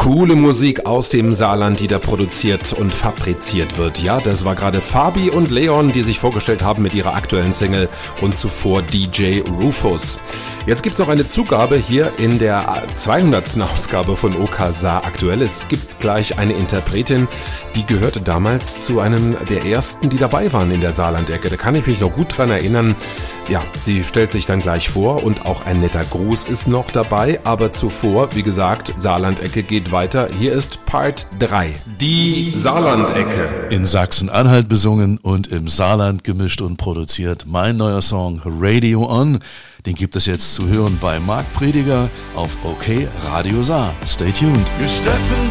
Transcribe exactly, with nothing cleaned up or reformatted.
Coole Musik aus dem Saarland, die da produziert und fabriziert wird. Ja, das war gerade Fabi und Leon, die sich vorgestellt haben mit ihrer aktuellen Single und zuvor D J Rufus. Jetzt gibt's noch eine Zugabe hier in der zweihundertsten Ausgabe von O K Saar aktuell. Es gibt gleich eine Interpretin, die gehörte damals zu einem der ersten, die dabei waren in der Saarland-Ecke. Da kann ich mich noch gut dran erinnern. Ja, sie stellt sich dann gleich vor und auch ein netter Gruß ist noch dabei. Aber zuvor, wie gesagt, Saarland-Ecke geht weiter. Hier ist Part drei. Die Saarland-Ecke. In Sachsen-Anhalt besungen und im Saarland gemischt und produziert. Mein neuer Song Radio On. Den gibt es jetzt zu hören bei Marc Prediger auf OK Radio Saar. Stay tuned.